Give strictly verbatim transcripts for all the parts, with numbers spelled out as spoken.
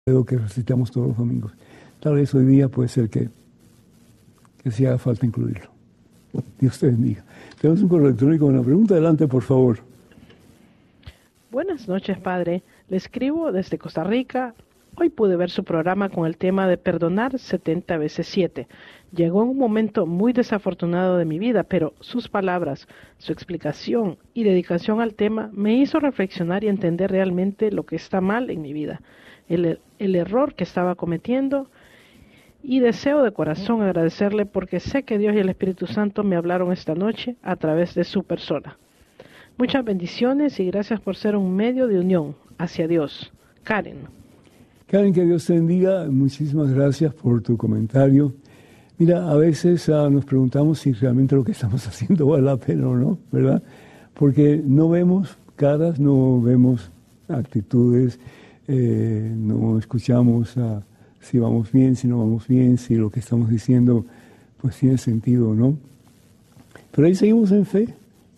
que recitamos todos los domingos. Tal vez hoy día puede ser que, que sí haga falta incluirlo. Dios te bendiga. Tenemos un correo electrónico con una pregunta. Adelante, por favor. Buenas noches, padre. Le escribo desde Costa Rica. Hoy pude ver su programa con el tema de perdonar setenta veces siete. Llegó en un momento muy desafortunado de mi vida, pero sus palabras, su explicación y dedicación al tema me hizo reflexionar y entender realmente lo que está mal en mi vida, el, el error que estaba cometiendo, y deseo de corazón agradecerle porque sé que Dios y el Espíritu Santo me hablaron esta noche a través de su persona. Muchas bendiciones y gracias por ser un medio de unión hacia Dios. Karen. Karen, que Dios te bendiga. Muchísimas gracias por tu comentario. Mira, a veces uh, nos preguntamos si realmente lo que estamos haciendo vale la pena o no, ¿verdad? Porque no vemos caras, no vemos actitudes, eh, no escuchamos uh, si vamos bien, si no vamos bien, si lo que estamos diciendo pues tiene sentido o no. Pero ahí seguimos en fe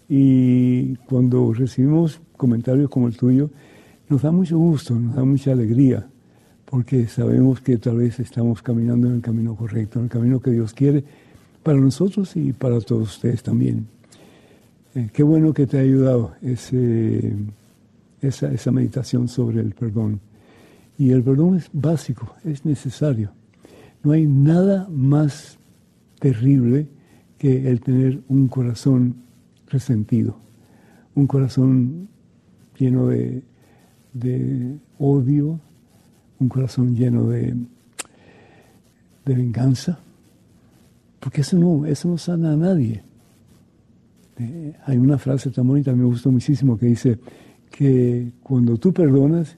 y cuando recibimos comentarios como el tuyo, nos da mucho gusto, nos da mucha alegría, porque sabemos que tal vez estamos caminando en el camino correcto, en el camino que Dios quiere para nosotros y para todos ustedes también. Eh, qué bueno que te ha ayudado ese, esa, esa meditación sobre el perdón. Y el perdón es básico, es necesario. No hay nada más terrible que el tener un corazón resentido, un corazón lleno de, de odio, un corazón lleno de, de venganza, porque eso no, eso no sana a nadie. Eh, hay una frase tan bonita, me gustó muchísimo, que dice que cuando tú perdonas,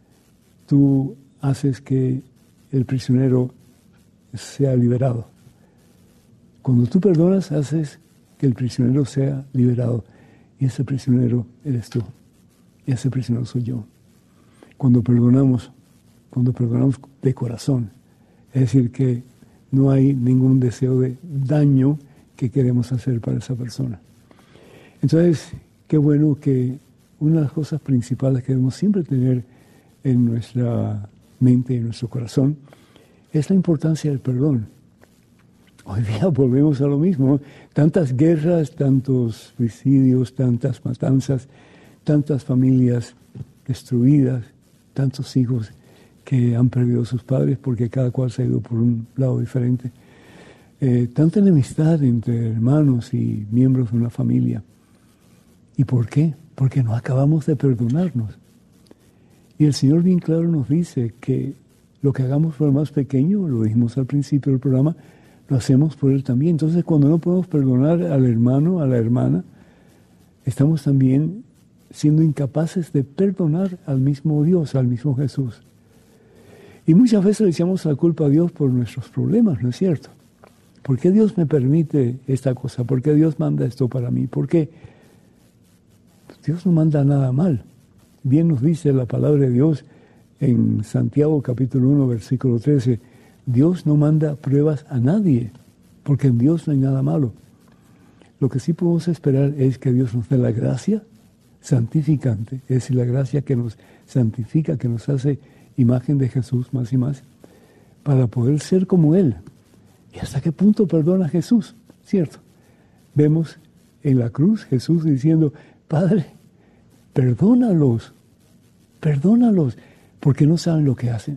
tú haces que el prisionero sea liberado. Cuando tú perdonas, haces que el prisionero sea liberado, y ese prisionero eres tú, y ese prisionero soy yo. Cuando perdonamos, cuando perdonamos de corazón, es decir, que no hay ningún deseo de daño que queremos hacer para esa persona. Entonces, qué bueno que una de las cosas principales que debemos siempre tener en nuestra mente y en nuestro corazón es la importancia del perdón. Hoy día volvemos a lo mismo, tantas guerras, tantos suicidios, tantas matanzas, tantas familias destruidas, tantos hijos que han perdido a sus padres porque cada cual se ha ido por un lado diferente. Eh, tanta enemistad entre hermanos y miembros de una familia. ¿Y por qué? Porque no acabamos de perdonarnos. Y el Señor bien claro nos dice que lo que hagamos por el más pequeño, lo dijimos al principio del programa, lo hacemos por Él también. Entonces, cuando no podemos perdonar al hermano, a la hermana, estamos también siendo incapaces de perdonar al mismo Dios, al mismo Jesús. Y muchas veces le echamos la culpa a Dios por nuestros problemas, ¿no es cierto? ¿Por qué Dios me permite esta cosa? ¿Por qué Dios manda esto para mí? ¿Por qué? Pues Dios no manda nada mal. Bien nos dice la palabra de Dios en Santiago capítulo uno, versículo trece. Dios no manda pruebas a nadie, porque en Dios no hay nada malo. Lo que sí podemos esperar es que Dios nos dé la gracia santificante, es decir, la gracia que nos santifica, que nos hace imagen de Jesús más y más, para poder ser como Él. ¿Y hasta qué punto perdona Jesús? ¿Cierto? Vemos en la cruz Jesús diciendo, Padre, perdónalos, perdónalos, porque no saben lo que hacen.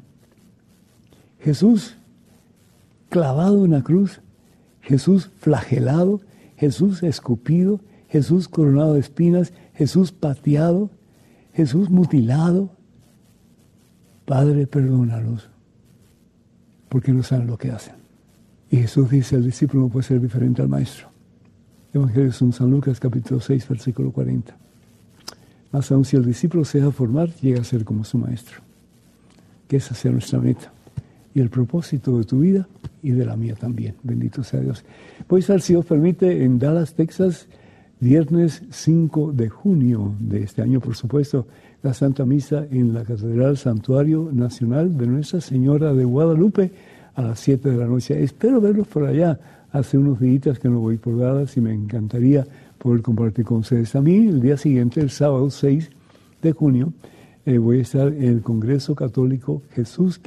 Jesús clavado en la cruz, Jesús flagelado, Jesús escupido, Jesús coronado de espinas, Jesús pateado, Jesús mutilado. Padre, perdónalos, porque no saben lo que hacen. Y Jesús dice, el discípulo no puede ser diferente al maestro. Evangelio de San Lucas, capítulo seis, versículo cuarenta. Más aún, si el discípulo se deja formar, llega a ser como su maestro. Que esa sea nuestra meta. Y el propósito de tu vida y de la mía también. Bendito sea Dios. Voy a estar, si Dios permite, en Dallas, Texas, viernes cinco de junio de este año, por supuesto, la Santa Misa en la Catedral Santuario Nacional de Nuestra Señora de Guadalupe a las siete de la noche. Espero verlos por allá. Hace unos días que no voy por Dallas y me encantaría poder compartir con ustedes. A mí, el día siguiente, el sábado seis de junio, eh, voy a estar en el Congreso Católico Jesús